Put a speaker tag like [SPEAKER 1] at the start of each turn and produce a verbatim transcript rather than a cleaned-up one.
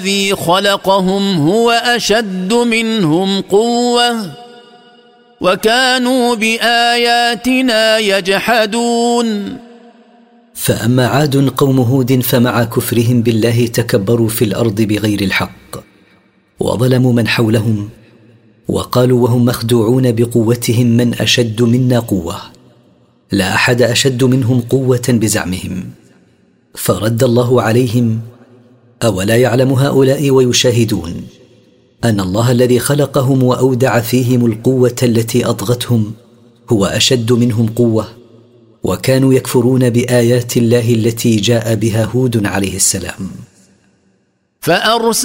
[SPEAKER 1] الذي خلقهم هو أشد منهم قوة وكانوا بآياتنا يجحدون.
[SPEAKER 2] فأما عاد قوم هود فمع كفرهم بالله تكبروا في الأرض بغير الحق وظلموا من حولهم وقالوا وهم مخدوعون بقوتهم من أشد منا قوة، لا أحد أشد منهم قوة بزعمهم. فرد الله عليهم: أولا يعلم هؤلاء ويشاهدون أن الله الذي خلقهم وأودع فيهم القوة التي أطغتهم هو أشد منهم قوة، وكانوا يكفرون بآيات الله التي جاء بها هود عليه السلام.
[SPEAKER 1] فأرسل